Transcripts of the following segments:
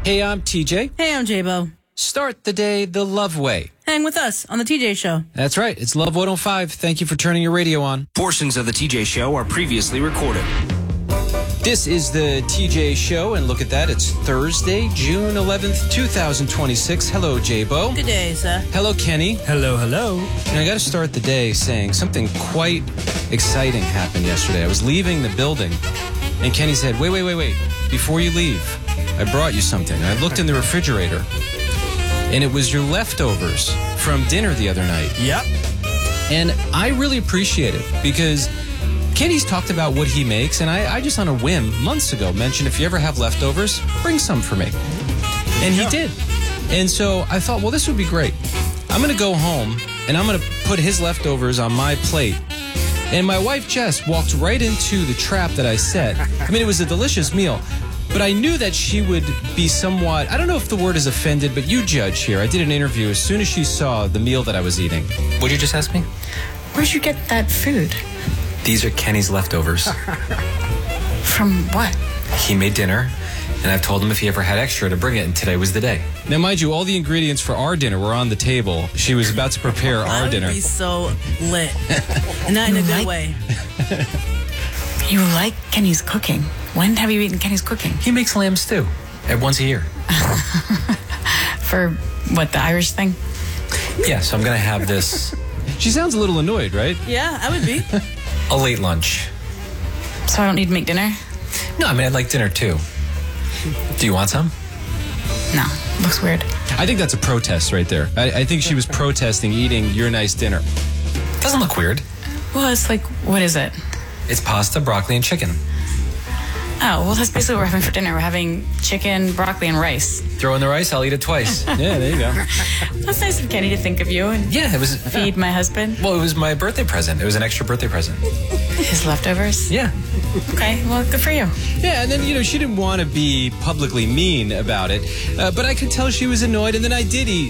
Hey, I'm TJ. Hey, I'm J-Bo. Start the day the love way. Hang with us on the TJ Show. That's right. It's Love 105. Thank you for turning your radio on. Portions of the TJ Show are previously recorded. This is the TJ Show, and look at that. It's Thursday, June 11th, 2026. Hello, J-Bo. Good day, sir. Hello, Kenny. Hello, hello. And I got to start the day saying something quite exciting happened yesterday. I was leaving the building, and Kenny said, wait. Before you leave, I brought you something. I looked in the refrigerator, and it was your leftovers from dinner the other night. Yep. And I really appreciate it because Kenny's talked about what he makes, and I just on a whim months ago mentioned if you ever have leftovers, bring some for me. And he did. And so I thought, well, this would be great. I'm going to go home, and I'm going to put his leftovers on my plate. And my wife, Jess, walked right into the trap that I set. I mean, it was a delicious meal. But I knew that she would be somewhat, I don't know if the word is offended, but you judge here. I did an interview as soon as she saw the meal that I was eating. What'd you just ask me? Where'd you get that food? These are Kenny's leftovers. From what? He made dinner, and I've told him if he ever had extra to bring it, and today was the day. Now, mind you, all the ingredients for our dinner were on the table. She was about to prepare our dinner. I would be so lit. And not in a good way. You like Kenny's cooking. When have you eaten Kenny's cooking? He makes lamb stew once a year. For what, the Irish thing? Yeah, so I'm going to have this She sounds a little annoyed, right? Yeah, I would be. a late lunch. So I don't need to make dinner? No, I mean, I'd like dinner too. Do you want some? No, looks weird. I think that's a protest right there. I think she was protesting eating your nice dinner. Doesn't look weird. Well, it's like, what is it? It's pasta, broccoli, and chicken. Oh, well, that's basically what we're having for dinner. We're having chicken, broccoli, and rice. Throw in the rice, I'll eat it twice. Yeah, there you go. That's nice of Kenny to think of you and Yeah, it was... feed my husband. Well, it was my birthday present. It was an extra birthday present. His leftovers? Yeah. Okay, well, good for you. Yeah, and then, she didn't want to be publicly mean about it, but I could tell she was annoyed, and then I did eat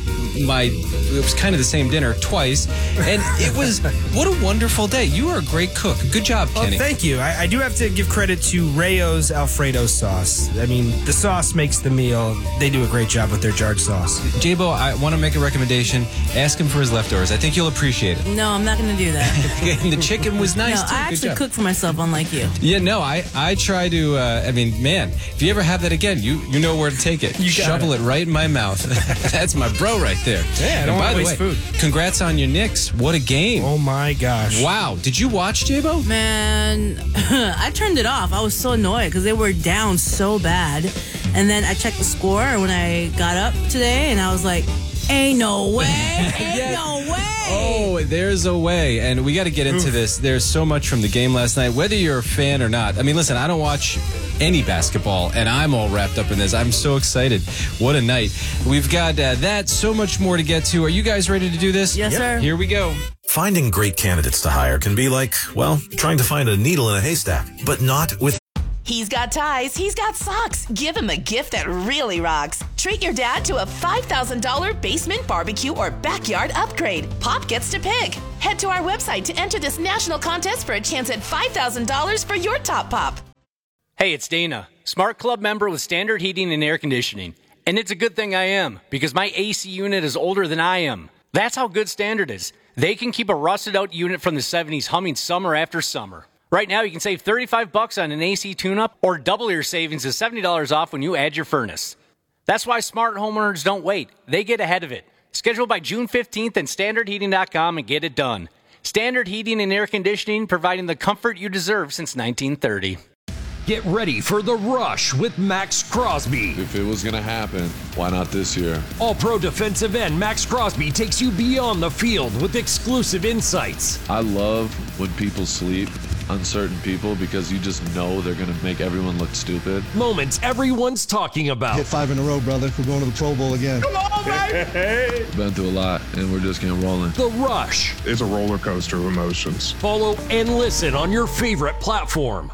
it was kind of the same dinner twice, and it was, what a wonderful day. You are a great cook. Good job, Kenny. Thank you. I do have to give credit to Rayo's Alfredo sauce. I mean, the sauce makes the meal. They do a great job with their jarred sauce. J-Bo, I want to make a recommendation. Ask him for his leftovers. I think you'll appreciate it. No, I'm not going to do that. And the chicken was nice, No, too. I Good actually job. cook for myself, unlike you. Yeah, no, I try to, man, if you ever have that again, you know where to take it. You got shovel it right in my mouth. That's my bro right there. Yeah, I don't And want by to the waste way, food. congrats on your Knicks. What a game. Oh, my gosh. Wow. Did you watch, J-Bo? Man, I turned it off. I was so annoyed because they were down so bad. And then I checked the score when I got up today, and I was like, ain't no way. Ain't no way. Oh, there's a way. And we got to get into this. There's so much from the game last night, whether you're a fan or not. I mean, listen, I don't watch any basketball, and I'm all wrapped up in this. I'm so excited. What a night. We've got that, so much more to get to. Are you guys ready to do this? Yes, sir. Here we go. Finding great candidates to hire can be like, well, trying to find a needle in a haystack, but not with He's got ties, he's got socks. Give him a gift that really rocks. Treat your dad to a $5,000 basement barbecue or backyard upgrade. Pop gets to pick. Head to our website to enter this national contest for a chance at $5,000 for your top pop. Hey, it's Dana, Smart Club member with Standard Heating and Air Conditioning. And it's a good thing I am, because my AC unit is older than I am. That's how good Standard is. They can keep a rusted out unit from the 70s humming summer after summer. Right now, you can save $35 on an AC tune-up or double your savings to $70 off when you add your furnace. That's why smart homeowners don't wait. They get ahead of it. Schedule by June 15th at standardheating.com and get it done. Standard Heating and Air Conditioning, providing the comfort you deserve since 1930. Get ready for The Rush with Max Crosby. If it was going to happen, why not this year? All-Pro defensive end Max Crosby takes you beyond the field with exclusive insights. I love when people sleep on certain people because you just know they're going to make everyone look stupid. Moments everyone's talking about. Hit 5 in a row, brother. We're going to the Pro Bowl again. Come on, baby! Been through a lot, and we're just getting rolling. The Rush. It's a roller coaster of emotions. Follow and listen on your favorite platform.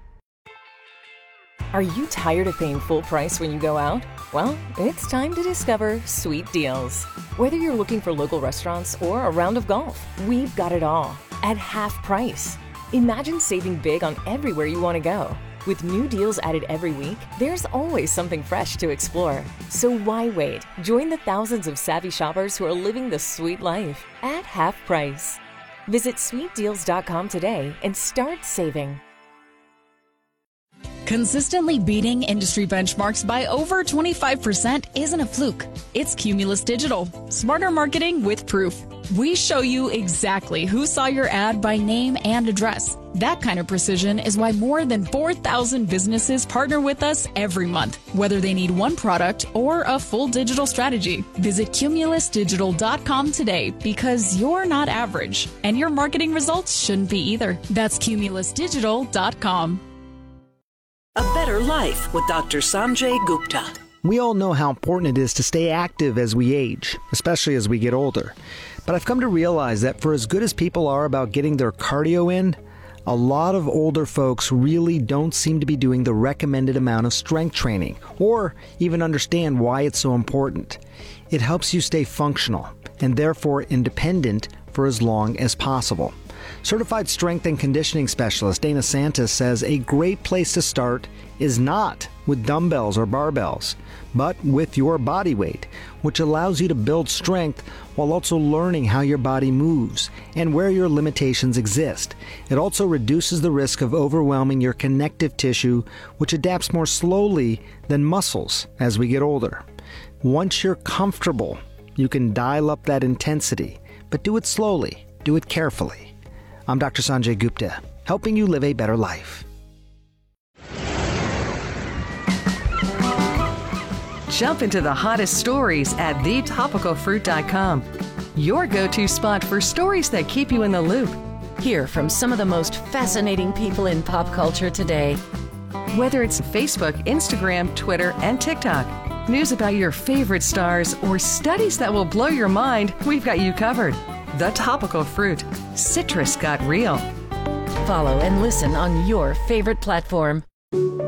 Are you tired of paying full price when you go out? Well, it's time to discover Sweet Deals. Whether you're looking for local restaurants or a round of golf, we've got it all at half price. Imagine saving big on everywhere you want to go. With new deals added every week, there's always something fresh to explore. So why wait? Join the thousands of savvy shoppers who are living the sweet life at half price. Visit sweetdeals.com today and start saving. Consistently beating industry benchmarks by over 25% isn't a fluke. It's Cumulus Digital. Smarter marketing with proof. We show you exactly who saw your ad by name and address. That kind of precision is why more than 4,000 businesses partner with us every month, whether they need one product or a full digital strategy. Visit cumulusdigital.com today because you're not average, and your marketing results shouldn't be either. That's cumulusdigital.com. A Better Life with Dr. Sanjay Gupta. We all know how important it is to stay active as we age, especially as we get older. But I've come to realize that for as good as people are about getting their cardio in, a lot of older folks really don't seem to be doing the recommended amount of strength training, or even understand why it's so important. It helps you stay functional, and therefore independent for as long as possible. Certified strength and conditioning specialist Dana Santis says a great place to start is not with dumbbells or barbells, but with your body weight, which allows you to build strength while also learning how your body moves and where your limitations exist. It also reduces the risk of overwhelming your connective tissue, which adapts more slowly than muscles as we get older. Once you're comfortable, you can dial up that intensity, but do it slowly, do it carefully. I'm Dr. Sanjay Gupta, helping you live a better life. Jump into the hottest stories at thetopicalfruit.com. Your go-to spot for stories that keep you in the loop. Hear from some of the most fascinating people in pop culture today. Whether it's Facebook, Instagram, Twitter, and TikTok, news about your favorite stars, or studies that will blow your mind, we've got you covered. The Topical Fruit. Citrus got real. Follow and listen on your favorite platform.